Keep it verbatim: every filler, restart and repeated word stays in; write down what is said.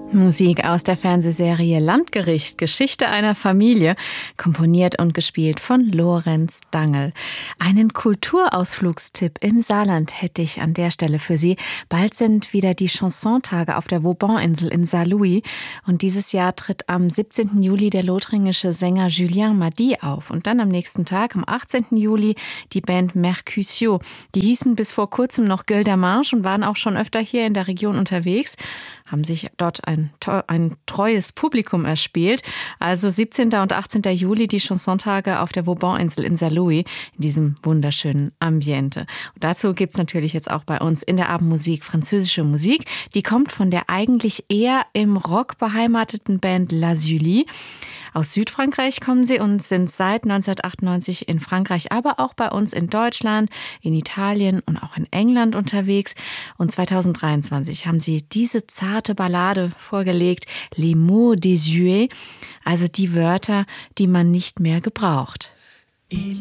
Musik aus der Fernsehserie Landgericht, Geschichte einer Familie, komponiert und gespielt von Lorenz Dangl. Einen Kulturausflugstipp im Saarland hätte ich an der Stelle für Sie. Bald sind wieder die Chansontage auf der Vauban-Insel in Saarlouis und dieses Jahr tritt am siebzehnten Juli der lothringische Sänger Julien Mady auf und dann am nächsten Tag, am achtzehnten Juli, die Band Mercutio. Die hießen bis vor kurzem noch Gueule d'Amarche und waren auch schon öfter hier in der Region unterwegs, haben sich dort ein ein treues Publikum erspielt. Also siebzehnten und achtzehnten Juli die Chansontage auf der Vauban-Insel in Saarlouis, in diesem wunderschönen Ambiente. Und dazu gibt es natürlich jetzt auch bei uns in der Abendmusik französische Musik. Die kommt von der eigentlich eher im Rock beheimateten Band La Sully. Aus Südfrankreich kommen sie und sind seit neunzehnhundertachtundneunzig in Frankreich, aber auch bei uns in Deutschland, in Italien und auch in England unterwegs. Und zweitausenddreiundzwanzig haben sie diese zarte Ballade vorgelegt, Les mots désuets, also die Wörter, die man nicht mehr gebraucht.